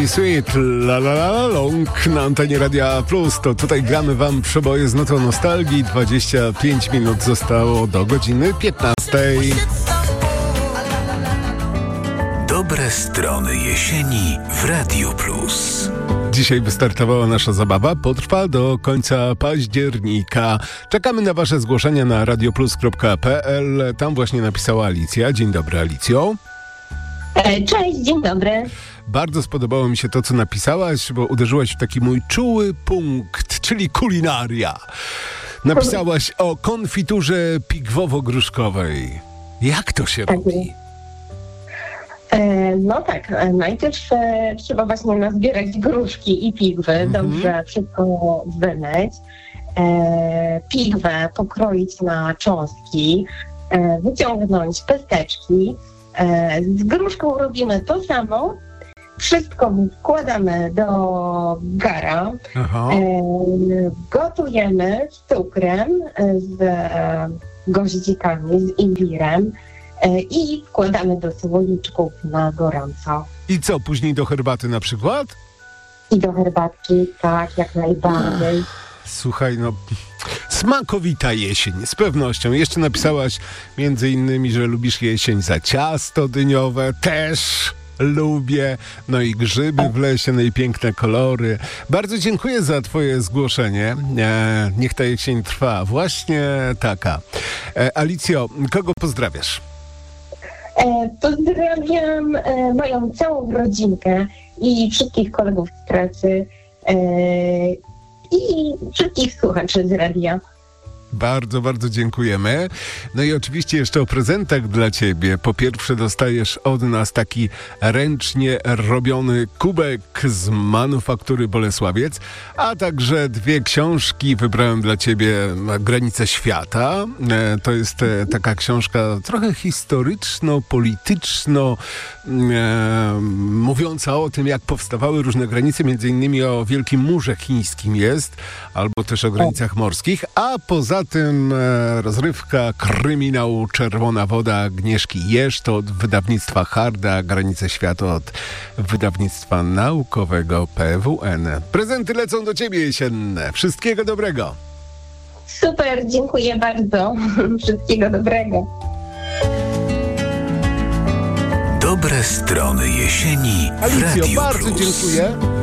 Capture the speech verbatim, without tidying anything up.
Pretty Sweet, la la la long na antenie Radia Plus. To tutaj gramy wam przeboje z notą nostalgii. dwadzieścia pięć minut zostało do godziny piętnastej. Dobre strony jesieni w Radiu Plus. Dzisiaj wystartowała nasza zabawa, potrwa do końca października. Czekamy na wasze zgłoszenia na radioplus kropka p l. Tam właśnie napisała Alicja. Dzień dobry, Alicjo. Cześć, dzień dobry. Bardzo spodobało mi się to, co napisałaś, bo uderzyłaś w taki mój czuły punkt, czyli kulinaria. Napisałaś o konfiturze pigwowo-gruszkowej. Jak to się robi? No tak, najpierw e, trzeba właśnie nazbierać gruszki i pigwy, mm-hmm. dobrze wszystko wymyć, e, pigwę pokroić na cząstki, e, wyciągnąć pesteczki. E, z gruszką robimy to samo, wszystko wkładamy do gara, e, gotujemy z cukrem, z e, goździkami, z imbirem. I wkładamy do słoiczków na gorąco. I co, później do herbaty na przykład? I do herbatki, tak, jak najbardziej. Ach, słuchaj, no, smakowita jesień, z pewnością. Jeszcze napisałaś między innymi, że lubisz jesień za ciasto dyniowe, też lubię. No i grzyby w lesie, no i piękne kolory. Bardzo dziękuję za twoje zgłoszenie. E, niech ta jesień trwa. Właśnie taka. E, Alicjo, kogo pozdrawiasz? E, pozdrawiam e, moją całą rodzinkę i wszystkich kolegów z pracy e, i wszystkich słuchaczy z radia. Bardzo, bardzo dziękujemy. No i oczywiście jeszcze o prezentach dla ciebie. Po pierwsze dostajesz od nas taki ręcznie robiony kubek z manufaktury Bolesławiec, a także dwie książki wybrałem dla ciebie. Granice świata. To jest taka książka trochę historyczno-polityczno e, mówiąca o tym, jak powstawały różne granice, między innymi o Wielkim Murze Chińskim jest, albo też o granicach morskich, a poza tym e, rozrywka, kryminał Czerwona Woda Agnieszki Jerz, to od wydawnictwa Harda, Granice Świata od wydawnictwa naukowego P W N. Prezenty lecą do ciebie jesienne. Wszystkiego dobrego. Super, dziękuję bardzo. Wszystkiego dobrego. Dobre strony jesieni w Alicjo, Radiu bardzo Plus. dziękuję.